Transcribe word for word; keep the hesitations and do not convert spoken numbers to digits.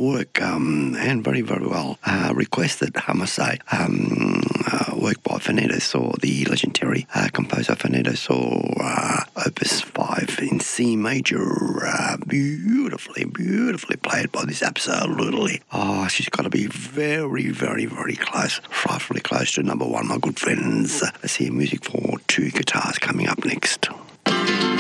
work, um, and very, very well uh, requested, I must say. Um, uh, work by Fernando Saw, the legendary uh, composer Fernando Saw, uh, Opus five in C major, uh, beautifully, beautifully played by this absolutely. Oh, she's got to be very, very, very close, frightfully close to number one, my good friends. Let's hear music for two guitars coming up next.